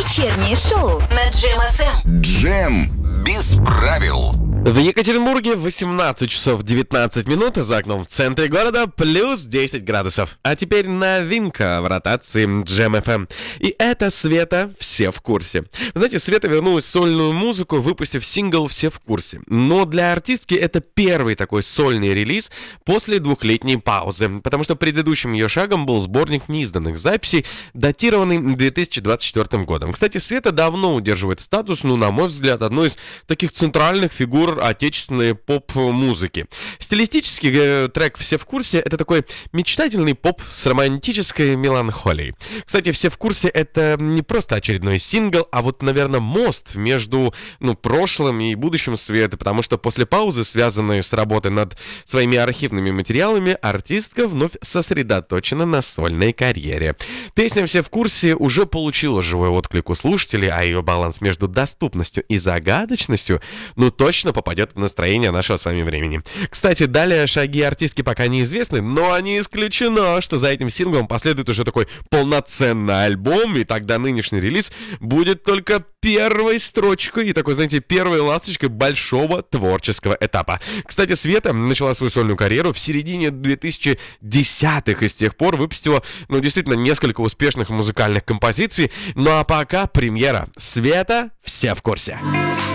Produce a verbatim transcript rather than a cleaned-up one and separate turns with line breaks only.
Вечернее шоу на Джем эф эм.
Джем без правил.
В Екатеринбурге восемнадцать часов девятнадцать минут, за окном в центре города плюс десять градусов. А теперь новинка в ротации Джем эф эм. И это Света «Все в курсе». Вы знаете, Света вернулась в сольную музыку, выпустив сингл «Все в курсе». Но для артистки это первый такой сольный релиз после двухлетней паузы, потому что предыдущим ее шагом был сборник неизданных записей, датированный две тысячи двадцать четвёртым годом. Кстати, Света давно удерживает статус, ну, на мой взгляд, одной из таких центральных фигур отечественной поп-музыки. Стилистически э, трек «Все в курсе» — это такой мечтательный поп с романтической меланхолией. Кстати, «Все в курсе» — это не просто очередной сингл, а вот, наверное, мост между, ну, прошлым и будущим Светы, потому что после паузы, связанной с работой над своими архивными материалами, артистка вновь сосредоточена на сольной карьере. Песня «Все в курсе» уже получила живой отклик у слушателей, а ее баланс между доступностью и загадочностью, ну, точно попадет в настроение нашего с вами времени. Кстати, далее шаги артистки пока неизвестны, но не исключено, что за этим синглом последует уже такой полноценный альбом, и тогда нынешний релиз будет только первой строчкой и такой, знаете, первой ласточкой большого творческого этапа. Кстати, Света начала свою сольную карьеру в середине две тысячи десятых и с тех пор выпустила, ну, действительно, несколько успешных музыкальных композиций. Ну а пока премьера. Света «Все в курсе».